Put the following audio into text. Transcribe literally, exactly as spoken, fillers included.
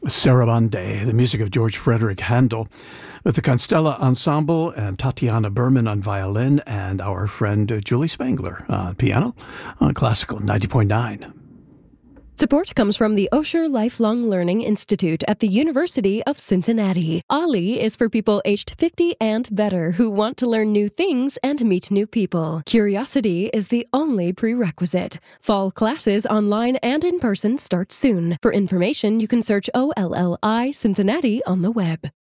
Sarabande, the music of George Frederick Handel, with the Constella Ensemble and Tatiana Berman on violin, and our friend uh, Julie Spangler on piano on Classical ninety point nine. Support comes from the Osher Lifelong Learning Institute at the University of Cincinnati. OLLI is for people aged fifty and better who want to learn new things and meet new people. Curiosity is the only prerequisite. Fall classes online and in person start soon. For information, you can search O L L I Cincinnati on the web.